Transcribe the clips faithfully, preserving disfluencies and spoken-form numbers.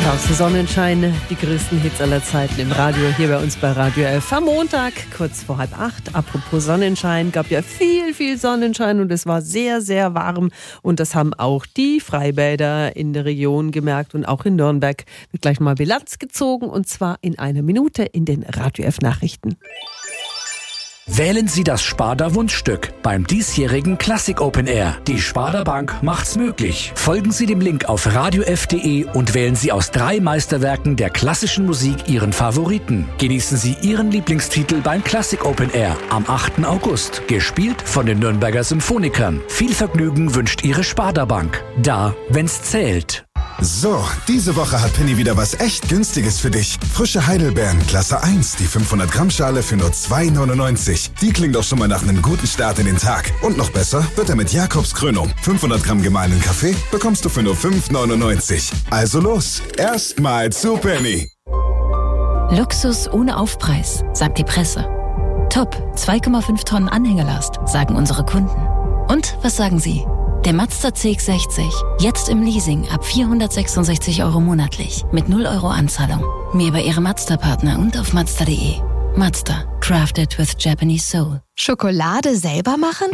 Draußen Sonnenschein, die größten Hits aller Zeiten im Radio, hier bei uns bei Radio elf. Am Montag, kurz vor halb acht. Apropos Sonnenschein, gab ja viel, viel Sonnenschein und es war sehr, sehr warm. Und das haben auch die Freibäder in der Region gemerkt und auch in Nürnberg wird gleich mal Bilanz gezogen und zwar in einer Minute in den Radio elf Nachrichten. Wählen Sie das Sparda Wunschstück beim diesjährigen Classic Open Air. Die Sparda Bank macht's möglich. Folgen Sie dem Link auf radio f punkt de und wählen Sie aus drei Meisterwerken der klassischen Musik Ihren Favoriten. Genießen Sie Ihren Lieblingstitel beim Classic Open Air am achten August. Gespielt von den Nürnberger Symphonikern. Viel Vergnügen wünscht Ihre Sparda Bank. Da, wenn's zählt. So, diese Woche hat Penny wieder was echt Günstiges für dich. Frische Heidelbeeren, Klasse eins, die fünfhundert Gramm Schale für nur zwei neunundneunzig. Die klingt doch schon mal nach einem guten Start in den Tag. Und noch besser wird er mit Jakobs Krönung. fünfhundert Gramm gemahlenen Kaffee bekommst du für nur fünf neunundneunzig. Also los, erstmal zu Penny. Luxus ohne Aufpreis, sagt die Presse. Top, zwei Komma fünf Tonnen Anhängerlast, sagen unsere Kunden. Und was sagen Sie? Der Mazda C X sechzig, jetzt im Leasing ab vierhundertsechsundsechzig Euro monatlich, mit null Euro Anzahlung. Mehr bei Ihrem Mazda-Partner und auf mazda punkt de. Mazda, crafted with Japanese soul. Schokolade selber machen?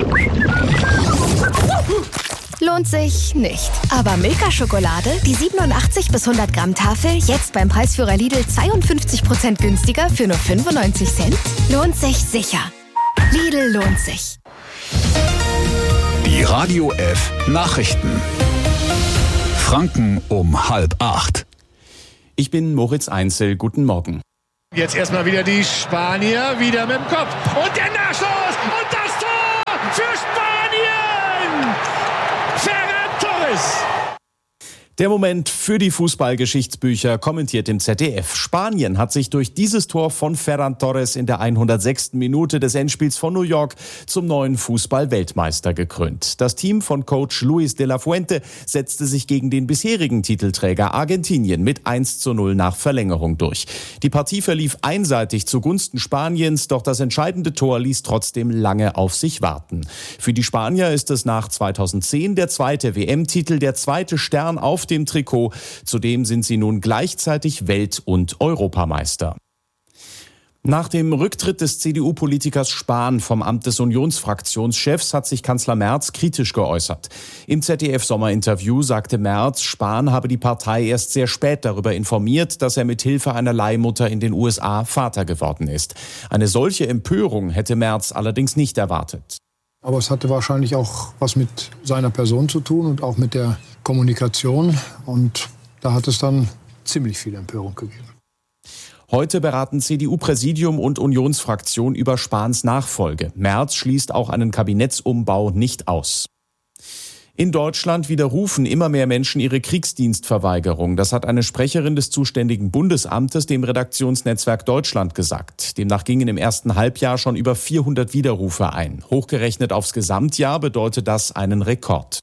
Lohnt sich nicht. Aber Milka-Schokolade, die siebenundachtzig bis hundert Gramm Tafel, jetzt beim Preisführer Lidl zweiundfünfzig Prozent günstiger für nur fünfundneunzig Cent? Lohnt sich sicher. Lidl lohnt sich. Die Radio elf Nachrichten. Franken um halb acht. Ich bin Moritz Einzel, guten Morgen. Jetzt erstmal wieder die Spanier, wieder mit dem Kopf. Und der Nachschuss und das Tor für Spanien! Ferran Torres! Der Moment für die Fußballgeschichtsbücher kommentiert im Z D F. Spanien hat sich durch dieses Tor von Ferran Torres in der hundertsechsten Minute des Endspiels von New York zum neuen Fußball-Weltmeister gekrönt. Das Team von Coach Luis de la Fuente setzte sich gegen den bisherigen Titelträger Argentinien mit eins zu null nach Verlängerung durch. Die Partie verlief einseitig zugunsten Spaniens, doch das entscheidende Tor ließ trotzdem lange auf sich warten. Für die Spanier ist es nach zweitausendzehn der zweite W M-Titel, der zweite Stern auf dem Trikot. Zudem sind sie nun gleichzeitig Welt- und Europameister. Nach dem Rücktritt des C D U-Politikers Spahn vom Amt des Unionsfraktionschefs hat sich Kanzler Merz kritisch geäußert. Im Z D F-Sommerinterview sagte Merz, Spahn habe die Partei erst sehr spät darüber informiert, dass er mit Hilfe einer Leihmutter in den U S A Vater geworden ist. Eine solche Empörung hätte Merz allerdings nicht erwartet. Aber es hatte wahrscheinlich auch was mit seiner Person zu tun und auch mit der Kommunikation. Und da hat es dann ziemlich viel Empörung gegeben. Heute beraten C D U-Präsidium und Unionsfraktion über Spahns Nachfolge. Merz schließt auch einen Kabinettsumbau nicht aus. In Deutschland widerrufen immer mehr Menschen ihre Kriegsdienstverweigerung. Das hat eine Sprecherin des zuständigen Bundesamtes dem Redaktionsnetzwerk Deutschland gesagt. Demnach gingen im ersten Halbjahr schon über vierhundert Widerrufe ein. Hochgerechnet aufs Gesamtjahr bedeutet das einen Rekord.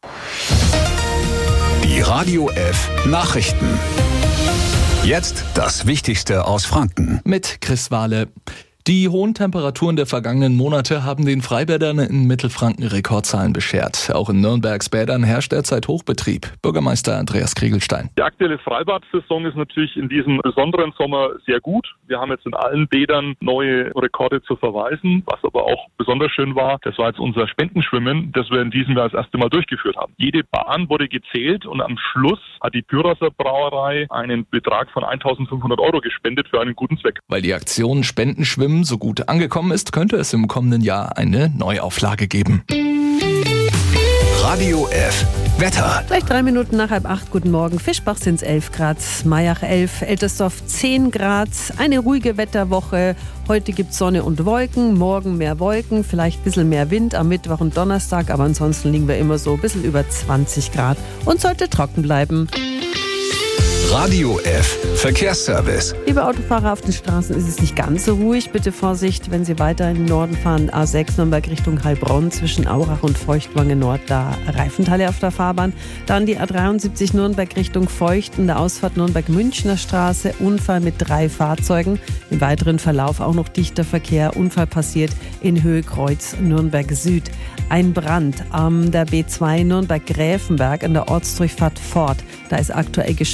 Die Radio elf Nachrichten. Jetzt das Wichtigste aus Franken. Mit Chris Wahle. Die hohen Temperaturen der vergangenen Monate haben den Freibädern in Mittelfranken Rekordzahlen beschert. Auch in Nürnbergs Bädern herrscht derzeit Hochbetrieb. Bürgermeister Andreas Kriegelstein. Die aktuelle Freibad-Saison ist natürlich in diesem besonderen Sommer sehr gut. Wir haben jetzt in allen Bädern neue Rekorde zu verweisen. Was aber auch besonders schön war, das war jetzt unser Spendenschwimmen, das wir in diesem Jahr das erste Mal durchgeführt haben. Jede Bahn wurde gezählt und am Schluss hat die Pyrasser Brauerei einen Betrag von eintausendfünfhundert Euro gespendet für einen guten Zweck. Weil die Aktion Spendenschwimmen so gut angekommen ist, könnte es im kommenden Jahr eine Neuauflage geben. Radio elf Wetter. Gleich drei Minuten nach halb acht. Guten Morgen. Fischbach sind es elf Grad, Mayach elf, Eltersdorf zehn Grad. Eine ruhige Wetterwoche. Heute gibt es Sonne und Wolken, morgen mehr Wolken, vielleicht ein bisschen mehr Wind am Mittwoch und Donnerstag, aber ansonsten liegen wir immer so ein bisschen über zwanzig Grad und sollte trocken bleiben. Radio elf Verkehrsservice. Liebe Autofahrer, auf den Straßen ist es nicht ganz so ruhig. Bitte Vorsicht, wenn Sie weiter in den Norden fahren. A sechs Nürnberg Richtung Heilbronn zwischen Aurach und Feuchtwangen Nord, da Reifenteile auf der Fahrbahn. Dann die A dreiundsiebzig Nürnberg Richtung Feuchten, der Ausfahrt Nürnberg-Münchner Straße. Unfall mit drei Fahrzeugen. Im weiteren Verlauf auch noch dichter Verkehr. Unfall passiert in Höhe Kreuz Nürnberg Süd. Ein Brand an der B zwei Nürnberg-Gräfenberg an der Ortsdurchfahrt Fort. Da ist aktuell gesperrt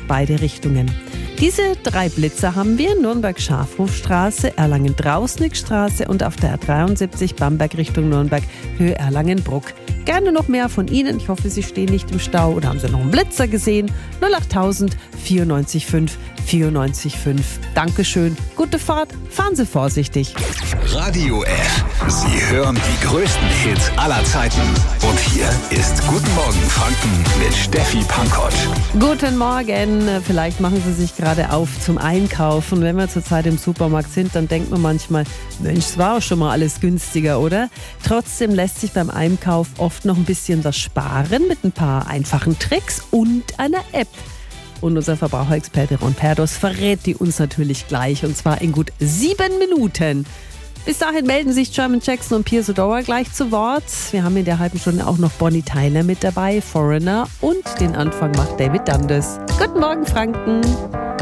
beide Richtungen. Diese drei Blitzer haben wir: Nürnberg-Schafhofstraße, Erlangen-Drausnickstraße und auf der A dreiundsiebzig Bamberg Richtung Nürnberg, Höhe Erlangen-Bruck. Gerne noch mehr von Ihnen. Ich hoffe, Sie stehen nicht im Stau oder haben Sie noch einen Blitzer gesehen? null achttausend vierundneunzig fünf vierundneunzig fünf. Dankeschön. Gute Fahrt. Fahren Sie vorsichtig. Radio F. Sie hören die größten Hits aller Zeiten. Und hier ist Guten Morgen Franken mit Steffi Pankott. Guten Morgen. Vielleicht machen Sie sich gerade auf zum Einkaufen. Wenn wir zurzeit im Supermarkt sind, dann denkt man manchmal, Mensch, es war auch schon mal alles günstiger, oder? Trotzdem lässt sich beim Einkauf oft noch ein bisschen was sparen mit ein paar einfachen Tricks und einer App. Und unser Verbraucherexperte Ron Perdos verrät die uns natürlich gleich, und zwar in gut sieben Minuten. Bis dahin melden sich German Jackson und Piers Odoa gleich zu Wort. Wir haben in der halben Stunde auch noch Bonnie Tyler mit dabei, Foreigner, und den Anfang macht David Dundas. Guten Morgen, Franken.